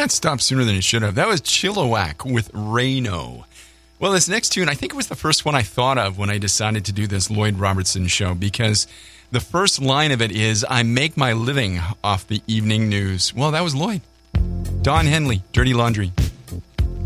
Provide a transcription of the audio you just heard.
That stopped sooner than it should have. That was Chilliwack with Reno. Well, this next tune, I think it was the first one I thought of when I decided to do this Lloyd Robertson show, because the first line of it is, I make my living off the evening news. Well, that was Lloyd. Don Henley, Dirty Laundry.